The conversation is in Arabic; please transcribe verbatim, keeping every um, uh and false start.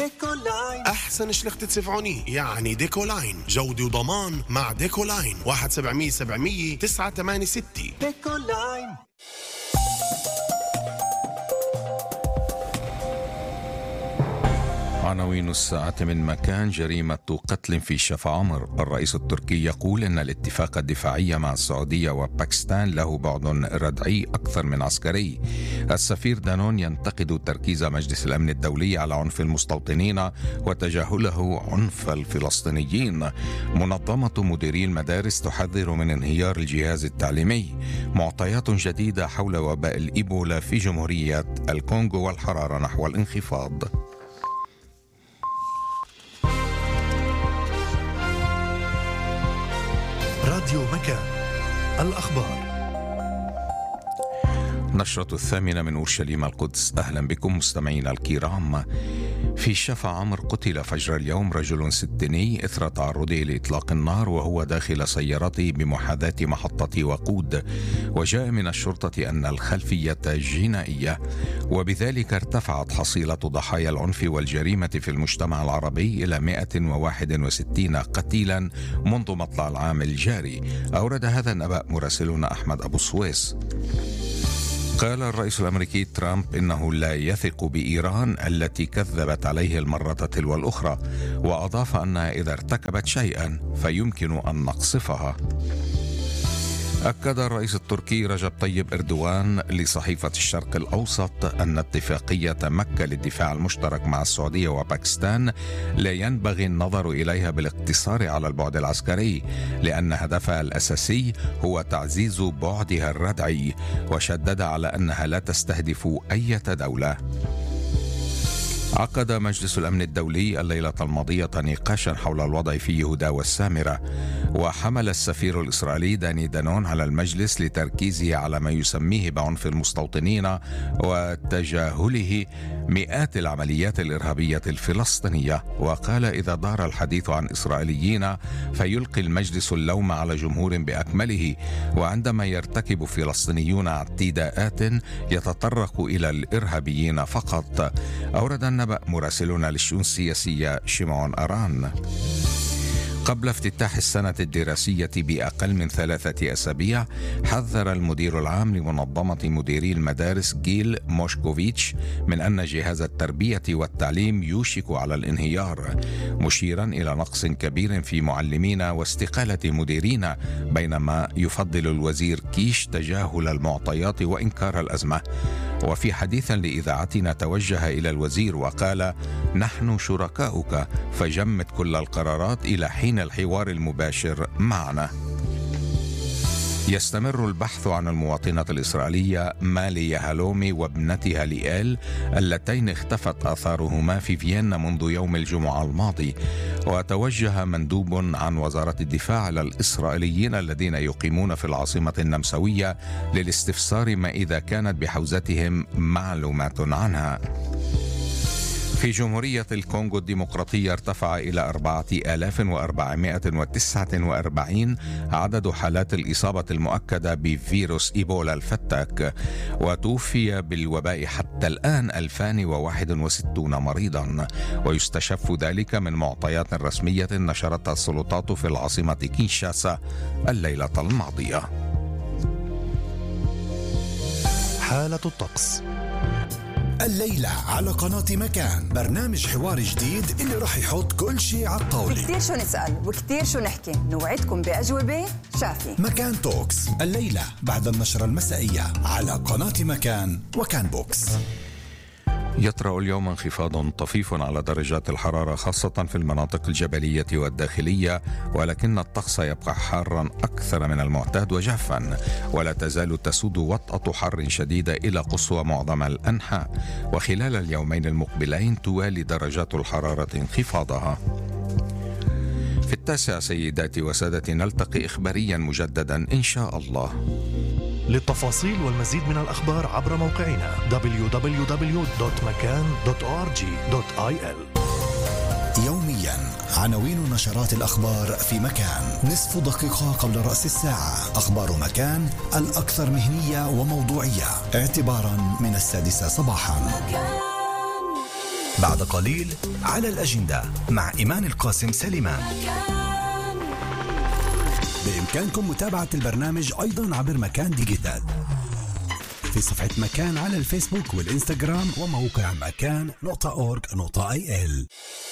ديكولاين أحسن شلخت تسفعوني يعني ديكولاين، جودة وضمان مع ديكولاين. واحد سبعمية سبعمية تسعة ثمانية ستة. ديكولاين. عناوين الساعة من مكان. جريمة قتل في شفا عمر. الرئيس التركي يقول إن الاتفاق الدفاعي مع السعودية وباكستان له بعد ردعي أكثر من عسكري. السفير دانون ينتقد تركيز مجلس الأمن الدولي على عنف المستوطنين وتجاهله عنف الفلسطينيين. منظمة مديري المدارس تحذر من انهيار الجهاز التعليمي. معطيات جديدة حول وباء الإيبولا في جمهورية الكونغو والحرارة نحو الانخفاض. راديو مكان. الأخبار. نشرة الثامنة من أورشليم القدس. أهلا بكم مستمعينا الكرام. في شفا عمر قتل فجر اليوم رجل ستيني إثر تعرضه لإطلاق النار وهو داخل سيارته بمحاذاة محطة وقود. وجاء من الشرطة أن الخلفية جنائية، وبذلك ارتفعت حصيلة ضحايا العنف والجريمة في المجتمع العربي إلى مئة وواحد وستين قتيلا منذ مطلع العام الجاري. أورد هذا النبأ مراسلنا أحمد أبو السويس. قال الرئيس الأمريكي ترامب إنه لا يثق بإيران التي كذبت عليه المرة تلو الأخرى، وأضاف أنها إذا ارتكبت شيئا فيمكن أن نقصفها. أكد الرئيس التركي رجب طيب إردوغان لصحيفة الشرق الأوسط أن اتفاقية مكة للدفاع المشترك مع السعودية وباكستان لا ينبغي النظر إليها بالاقتصار على البعد العسكري، لأن هدفها الأساسي هو تعزيز بعدها الردعي، وشدد على أنها لا تستهدف أي دولة. عقد مجلس الأمن الدولي الليلة الماضية نقاشا حول الوضع في يهودا والسامرة، وحمل السفير الإسرائيلي داني دانون على المجلس لتركيزه على ما يسميه بعنف المستوطنين وتجاهله مئات العمليات الإرهابية الفلسطينية. وقال إذا دار الحديث عن إسرائيليين فيلقي المجلس اللوم على جمهور بأكمله، وعندما يرتكب فلسطينيون اعتداءات يتطرق إلى الإرهابيين فقط. أورد النبأ مراسلنا للشؤون السياسية شمعون أران. قبل افتتاح السنة الدراسية بأقل من ثلاثة أسابيع، حذر المدير العام لمنظمة مديري المدارس جيل موشكوفيتش من أن جهاز التربية والتعليم يوشك على الانهيار، مشيرا إلى نقص كبير في معلمين واستقالة مديرين، بينما يفضل الوزير كيش تجاهل المعطيات وإنكار الأزمة. وفي حديث لإذاعتنا توجه إلى الوزير وقال: نحن شركاؤك، فجمد كل القرارات إلى حين الحوار المباشر معنا. يستمر البحث عن المواطنة الإسرائيلية مالي يهالومي وابنتها ليال اللتين اختفت آثارهما في فيينا منذ يوم الجمعة الماضي. وتوجه مندوب عن وزارة الدفاع إلى الإسرائيليين الذين يقيمون في العاصمة النمساوية للاستفسار ما إذا كانت بحوزتهم معلومات عنها. في جمهورية الكونغو الديمقراطية ارتفع إلى أربعة آلاف وأربعمائة وتسعة وأربعين عدد حالات الإصابة المؤكدة بفيروس إيبولا الفتاك، وتوفي بالوباء حتى الآن ألفان وواحد وستين مريضا، ويستشف ذلك من معطيات رسمية نشرتها السلطات في العاصمة كينشاسا الليلة الماضية. حالة الطقس الليلة على قناة مكان، برنامج حوار جديد اللي رح يحط كل شيء على الطاولة. كتير شو نسأل وكتير شو نحكي، نوعدكم بأجوبة شافية. مكان توكس الليلة بعد النشرة المسائية على قناة مكان وكان بوكس. يطرأ اليوم انخفاض طفيف على درجات الحرارة خاصة في المناطق الجبلية والداخلية، ولكن الطقس يبقى حارا أكثر من المعتاد وجافا، ولا تزال تسود وطأة حر شديدة إلى قصوى معظم الأنحاء، وخلال اليومين المقبلين توالي درجات الحرارة انخفاضها. في التاسع سيداتي وسادتي نلتقي إخباريا مجددا إن شاء الله. للتفاصيل والمزيد من الأخبار عبر موقعنا دبليو دبليو دبليو دوت مكان دوت أو آر جي دوت آي إل. يوميا عناوين نشرات الأخبار في مكان، نصف دقيقة قبل رأس الساعة، أخبار مكان الأكثر مهنية وموضوعية اعتبارا من السادسة صباحا. بعد قليل على الأجندة مع إيمان القاسم سليمان. بإمكانكم متابعة البرنامج أيضا عبر مكان ديجيتال في صفحة مكان على الفيسبوك والإنستغرام وموقع مكان نقطة أورج نقطة آي إل.